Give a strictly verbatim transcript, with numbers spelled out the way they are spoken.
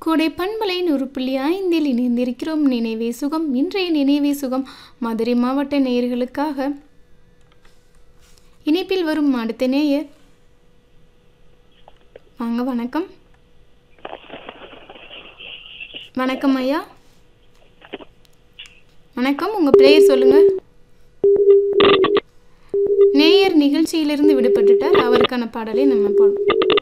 கோடை பண்பலை நூறு புள்ளி ஐந்தில் இணைந்திருக்கிறோம். நினைவே சுகம். இன்றைய நினைவே சுகம் மதுரை மாவட்ட நேயர்களுக்காக. இணைப்பில் வரும் அடுத்த நேயர் வாங்க. வணக்கம். வணக்கம் ஐயா. வணக்கம். உங்க பெயர் சொல்லுங்க. நேயர் நிகழ்ச்சியிலிருந்து விடுபட்டுட்டார். அவருக்கான பாடலை நம்ம போடுவோம்.